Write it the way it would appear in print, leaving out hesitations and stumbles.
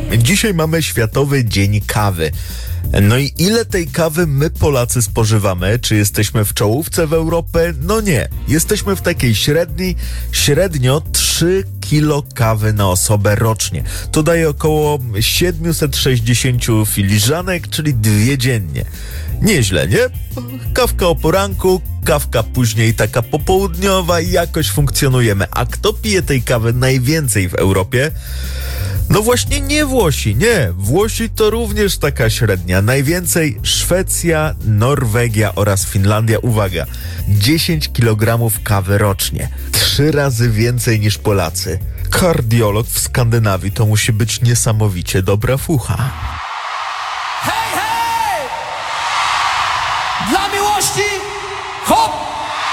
Dzisiaj mamy Światowy Dzień Kawy. No i ile tej kawy my Polacy spożywamy? Czy jesteśmy w czołówce w Europie? No nie. Jesteśmy w takiej średnio 3 kilo kawy na osobę rocznie. To daje około 760 filiżanek, czyli 2 dziennie. Nieźle, nie? Kawka o poranku, kawka później taka popołudniowa i jakoś funkcjonujemy. A kto pije tej kawy najwięcej w Europie? No właśnie nie Włosi, nie. Włosi to również taka średnia. Najwięcej Szwecja, Norwegia oraz Finlandia. Uwaga, 10 kg kawy rocznie. 3 razy więcej niż Polacy. Kardiolog w Skandynawii to musi być niesamowicie dobra fucha.